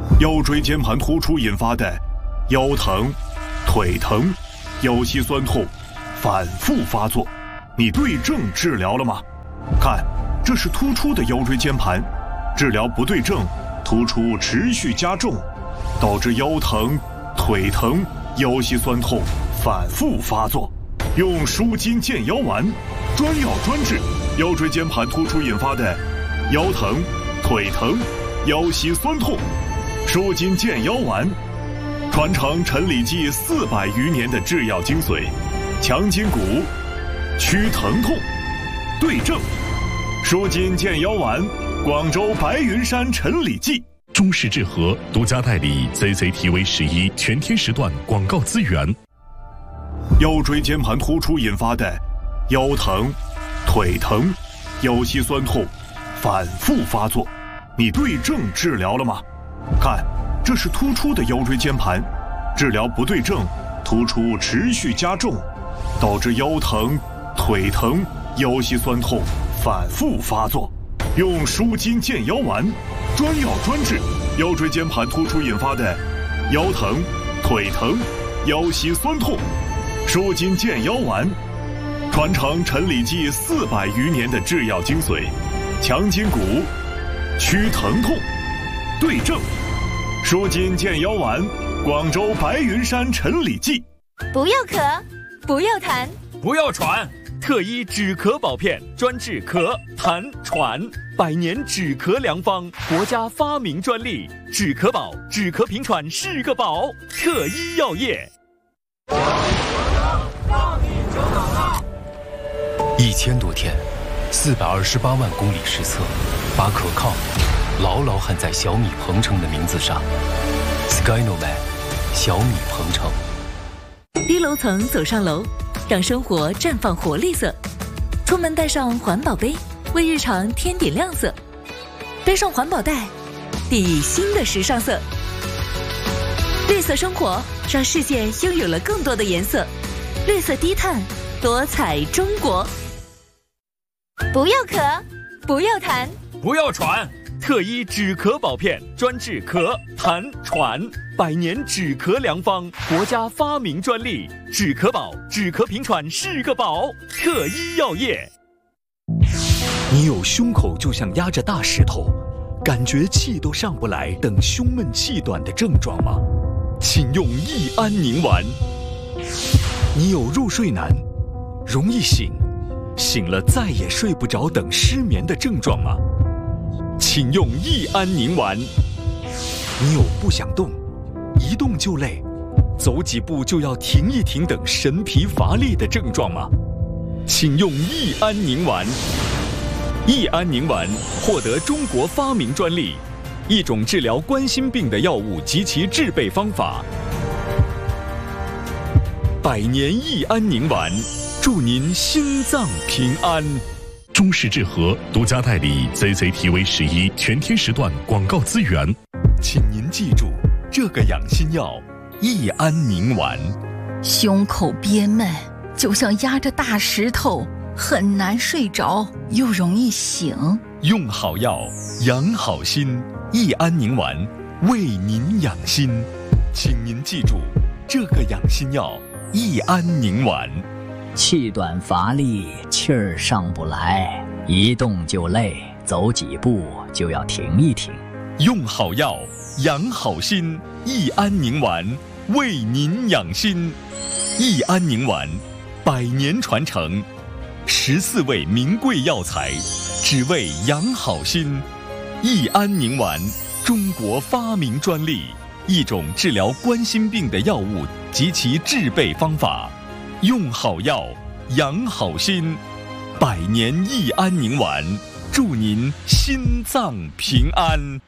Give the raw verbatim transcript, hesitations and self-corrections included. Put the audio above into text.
腰椎间盘突出引发的腰疼、腿疼、腰膝酸痛反复发作，你对症治疗了吗？看，这是突出的腰椎间盘，治疗不对症，突出持续加重，导致腰疼、腿疼、腰膝酸痛反复发作。用舒筋健腰丸，专药专治腰椎间盘突出引发的腰疼、腿疼、腰膝酸痛。舒筋健腰丸，传承陈李济四百余年的制药精髓，强筋骨，祛疼痛，对症。舒筋健腰丸，广州白云山陈李济。 中式治和独家代理 C C T V 十一全天时段广告资源。 腰椎间盘突出引发的腰疼、腿疼、腰膝酸痛反复发作，你对症治疗了吗？看，这是突出的腰椎间盘，治疗不对症，突出持续加重，导致腰疼、腿疼、腰膝酸痛反复发作。用舒筋健腰丸，专药专治腰椎间盘突出引发的腰疼、腿疼、腰膝酸痛。舒筋健腰丸，传承陈李济四百余年的制药精髓，强筋骨，祛疼痛，对症。舒筋健腰丸，广州白云山陈李济。 不要咳，不要痰， 不要喘，特医止咳保片，专治咳、痰、喘，百年止咳良方，国家发明专利，止咳宝，止咳平喘是个宝，特医药业。 一千多天，四百二十八万公里实测，把可靠牢牢焊在小米鹏程的名字上。Skynovan， 小米鹏程。 低楼层走上楼，让生活绽放活力色。出门带上环保杯，为日常添点亮色。背上环保袋，递新的时尚色。绿色生活，让世界拥有了更多的颜色。绿色低碳，多彩中国。 不要咳，不要痰， 不要喘，特医止咳保片，专治咳、痰、喘，百年止咳良方，国家发明专利，止咳宝，止咳平喘是个宝，特医药业。 你有胸口就像压着大石头，感觉气都上不来等胸闷气短的症状吗？请用益安宁丸。你有入睡难，容易醒，醒了再也睡不着等失眠的症状吗？请用益安宁丸。你有不想动，一动就累，走几步就要停一停等神疲乏力的症状吗？请用益安宁丸。益安宁丸获得中国发明专利，一种治疗冠心病的药物及其制备方法。百年益安宁丸，祝您心脏平安。 中式治和独家代理 C C T V 十一全天时段广告资源。 请您记住这个养心药益安宁丸。 胸口憋闷，就像压着大石头，很难睡着，又容易醒。 用好药，养好心，益安宁丸为您养心。请您记住这个养心药益安宁丸。 气短乏力，气儿上不来，一动就累，走几步就要停一停。 用好药，养好心，益安宁丸为您养心。益安宁丸，百年传承，十四味名贵药材，只为养好心。益安宁丸，中国发明专利，一种治疗冠心病的药物及其制备方法。用好药，养好心，百年益安宁丸，祝您心脏平安。